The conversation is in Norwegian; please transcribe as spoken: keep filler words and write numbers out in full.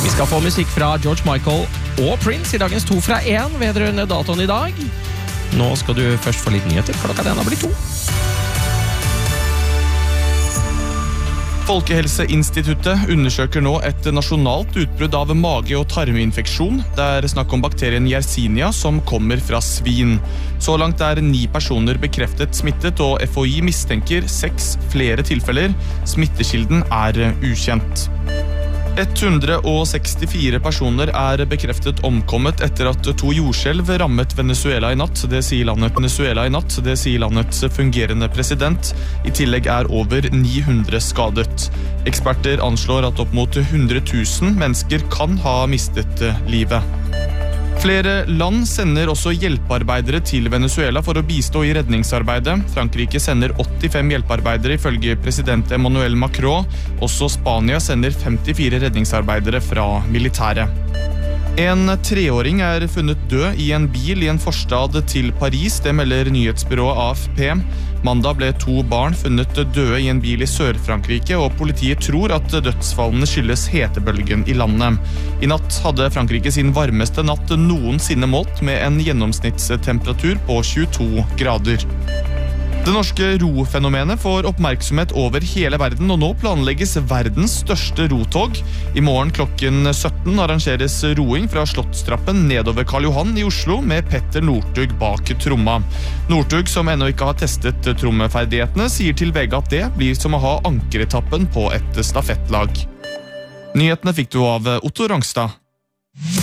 Vi skal få musikk fra George Michael og Prince i dagens to fra én vedrørende datoen i dag. Nå skal du først få litt nyheter. Klokka den har blitt to. Folkehelseinstituttet undersøker nå et nasjonalt utbrudd av mage- og tarminfeksjon. Det er snakk om bakterien Yersinia som kommer fra svin. Så langt er ni personer bekreftet smittet, og F H I mistenker seks flere tilfeller. Smittekilden er ukjent. hundre og sekstifire personer er bekreftet omkommet etter at to jordskjelv rammet Venezuela i natt. Det sier landet Venezuela i natt. Det sier landets fungerende president. I tillegg er over ni hundre skadet. Eksperter anslår at opp mot hundre tusen mennesker kan ha mistet livet. Flere land sender også hjelpearbeidere til Venezuela for å bistå i redningsarbeidet. Frankrike sender åttifem hjelpearbeidere ifølge president Emmanuel Macron. Også Spania sender femtifire redningsarbeidere fra militæret. En treåring er funnet død i en bil i en forstad til Paris, det melder nyhetsbyrået A F P. Mandag ble to barn funnet døde i en bil i Sør-Frankrike, og politiet tror at dødsfallene skyldes hetebølgen i landet. I natt hadde Frankrike sin varmeste natt noensinne målt med en gjennomsnittstemperatur på tjueto grader. Det norske rofenomenet får oppmerksomhet over hele verden, og nå planlegges verdens største rotog. I morgen klokken sytten arrangeres roing fra Slottstrappen nedover Karl Johan i Oslo med Petter Northug bak tromma. Northug, som ennå ikke har testet trommeferdighetene, sier til V G at det blir som å ha ankeretappen på et stafettlag. Nyhetene fikk du av Otto Rangstad.